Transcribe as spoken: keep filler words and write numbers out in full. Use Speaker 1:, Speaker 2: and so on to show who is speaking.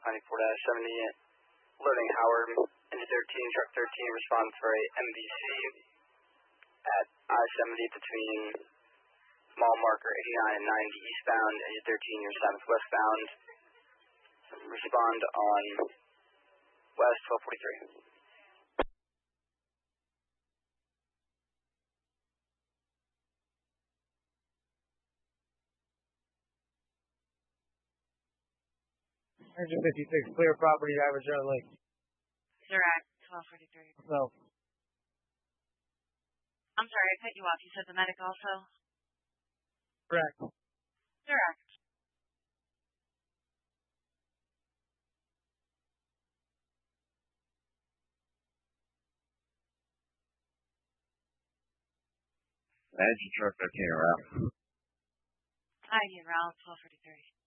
Speaker 1: ninety-four seventy, loading Howard, engine thirteen, truck thirteen, response for a M V C at I seventy between mile marker eighty-nine and ninety eastbound, engine thirteen, your south westbound. Respond on West twelve forty-three.
Speaker 2: Engine fifty-six, clear property, average only.
Speaker 3: Zerac, twelve forty-three.
Speaker 2: No.
Speaker 3: I'm sorry, I cut you off. You said the medic also?
Speaker 2: Correct.
Speaker 3: Zerac.
Speaker 4: Engine truck thirteen around.
Speaker 3: Hi, route twelve forty-three.